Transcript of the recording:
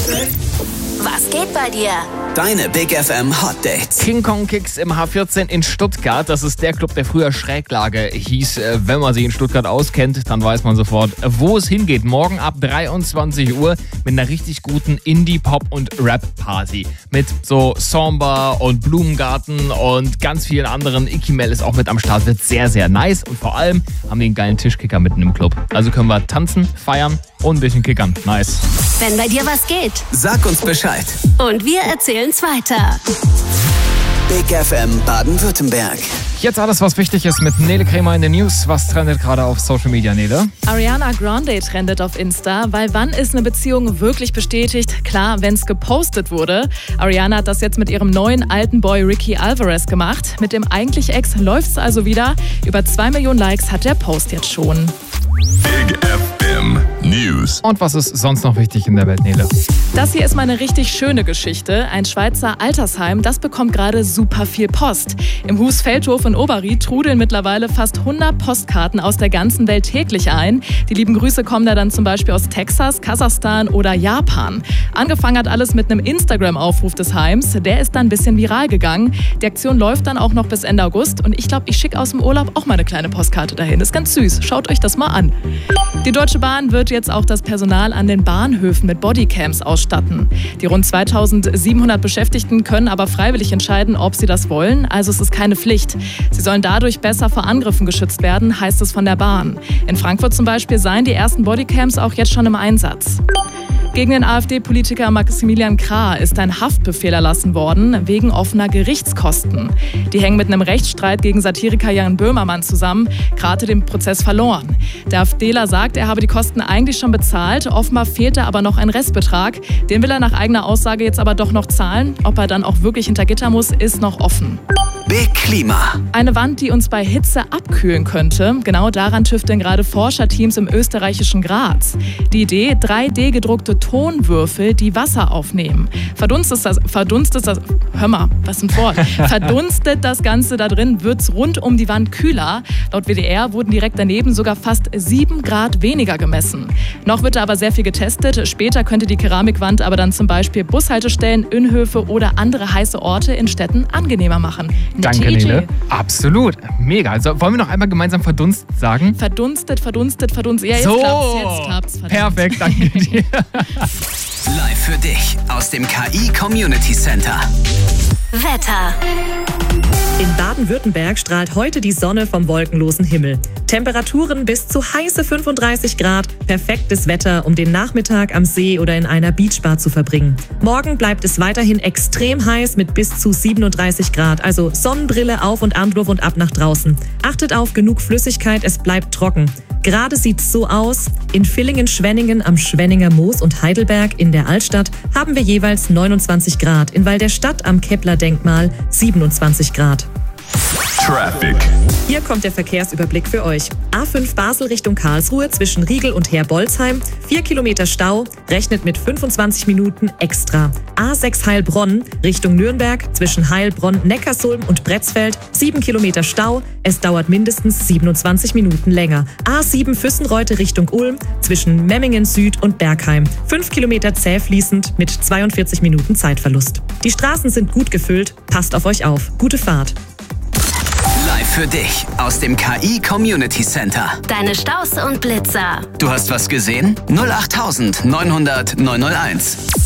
Was geht bei dir? Deine Big FM Hot Dates. King Kong Kicks im H14 in Stuttgart. Das ist der Club, der früher Schräglage hieß. Wenn man sich in Stuttgart auskennt, dann weiß man sofort, wo es hingeht. Morgen ab 23 Uhr mit einer richtig guten Indie-Pop- und Rap-Party. Mit so Samba und Blumengarten und ganz vielen anderen. Icky Mel ist auch mit am Start. Wird sehr, sehr nice. Und vor allem haben die einen geilen Tischkicker mitten im Club. Also können wir tanzen, feiern und ein bisschen kickern. Nice. Wenn bei dir was geht. Sag uns Bescheid. Und wir erzählen's weiter. Big FM Baden-Württemberg. Jetzt alles, was wichtig ist mit Nele Krämer in den News. Was trendet gerade auf Social Media, Nele? Ariana Grande trendet auf Insta, weil wann ist eine Beziehung wirklich bestätigt? Klar, wenn es gepostet wurde. Ariana hat das jetzt mit ihrem neuen alten Boy Ricky Alvarez gemacht. Mit dem eigentlich Ex läuft's also wieder. Über 2 Millionen Likes hat der Post jetzt schon. Big FM News. Und was ist sonst noch wichtig in der Welt, Nele? Das hier ist mal eine richtig schöne Geschichte. Ein Schweizer Altersheim, das bekommt gerade super viel Post. Im Husfeldhof in Oberried trudeln mittlerweile fast 100 Postkarten aus der ganzen Welt täglich ein. Die lieben Grüße kommen da dann zum Beispiel aus Texas, Kasachstan oder Japan. Angefangen hat alles mit einem Instagram-Aufruf des Heims. Der ist dann ein bisschen viral gegangen. Die Aktion läuft dann auch noch bis Ende August. Und ich glaube, ich schicke aus dem Urlaub auch mal eine kleine Postkarte dahin. Das ist ganz süß. Schaut euch das mal an. Die Deutsche Bahn wird jetzt auch das Personal an den Bahnhöfen mit Bodycams ausstatten. Die rund 2700 Beschäftigten können aber freiwillig entscheiden, ob sie das wollen. Also es ist keine Pflicht. Sie sollen dadurch besser vor Angriffen geschützt werden, heißt es von der Bahn. In Frankfurt zum Beispiel seien die ersten Bodycams auch jetzt schon im Einsatz. Gegen den AfD-Politiker Maximilian Krah ist ein Haftbefehl erlassen worden, wegen offener Gerichtskosten. Die hängen mit einem Rechtsstreit gegen Satiriker Jan Böhmermann zusammen. Krah hatte den Prozess verloren. Der AfDler sagt, er habe die Kosten eigentlich schon bezahlt. Offenbar fehlt da aber noch ein Restbetrag. Den will er nach eigener Aussage jetzt aber doch noch zahlen. Ob er dann auch wirklich hinter Gitter muss, ist noch offen. Big Klima. Eine Wand, die uns bei Hitze abkühlen könnte. Genau daran tüfteln gerade Forscherteams im österreichischen Graz. Die Idee, 3D-gedruckte Tonwürfel, die Wasser aufnehmen. Verdunstet das Ganze da drin, wird's rund um die Wand kühler. Laut WDR wurden direkt daneben sogar fast 7 Grad weniger gemessen. Noch wird da aber sehr viel getestet. Später könnte die Keramikwand aber dann zum Beispiel Bushaltestellen, Innenhöfe oder andere heiße Orte in Städten angenehmer machen. Danke, Nele. Absolut. Mega. Also wollen wir noch einmal gemeinsam verdunstet sagen? Verdunstet. Ja, jetzt so, klappt's. Perfekt, danke dir. Live für dich aus dem KI Community Center. Wetter. In Baden-Württemberg strahlt heute die Sonne vom wolkenlosen Himmel. Temperaturen bis zu heiße 35 Grad. Perfektes Wetter, um den Nachmittag am See oder in einer Beachbar zu verbringen. Morgen bleibt es weiterhin extrem heiß mit bis zu 37 Grad. Also Sonnenbrille auf und Anwurf und ab nach draußen. Achtet auf genug Flüssigkeit, es bleibt trocken. Gerade sieht's so aus. In Villingen, Schwenningen, am Schwenninger Moos und Heidelberg in der Altstadt haben wir jeweils 29 Grad. In Walderstadt am Kepler-Denkmal 27 Grad. Traffic. Hier kommt der Verkehrsüberblick für euch. A5 Basel Richtung Karlsruhe zwischen Riegel und Herbolzheim. 4 Kilometer Stau, rechnet mit 25 Minuten extra. A6 Heilbronn Richtung Nürnberg zwischen Heilbronn, Neckarsulm und Bretzfeld. 7 Kilometer Stau, es dauert mindestens 27 Minuten länger. A7 Füssenreute Richtung Ulm zwischen Memmingen Süd und Bergheim. 5 Kilometer zäh fließend mit 42 Minuten Zeitverlust. Die Straßen sind gut gefüllt, passt auf euch auf. Gute Fahrt. Live für dich aus dem KI Community Center. Deine Staus und Blitzer. Du hast was gesehen? 08900 901.